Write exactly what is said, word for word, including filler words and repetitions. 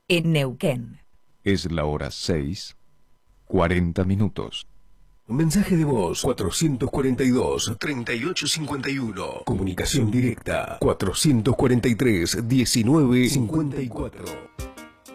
en Neuquén. Es la hora seis, cuarenta minutos. Mensaje de voz cuatrocientos cuarenta y dos, treinta y ocho cincuenta y uno. Comunicación directa cuatrocientos cuarenta y tres, diecinueve cincuenta y cuatro.